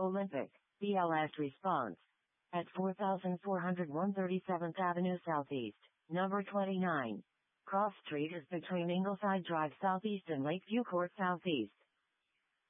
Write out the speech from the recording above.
Olympic, BLS response. At 4401 37th Avenue Southeast, number 29. Cross Street is between Ingleside Drive Southeast and Lakeview Court Southeast.